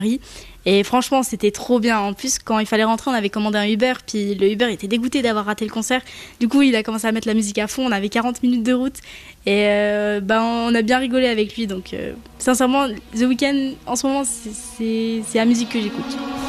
Et franchement, c'était trop bien. En plus, quand il fallait rentrer, on avait commandé un Uber, puis le Uber était dégoûté d'avoir raté le concert. Du coup, il a commencé à mettre la musique à fond. On avait 40 minutes de route et on a bien rigolé avec lui. Donc, sincèrement, The Weeknd, en ce moment, c'est la musique que j'écoute.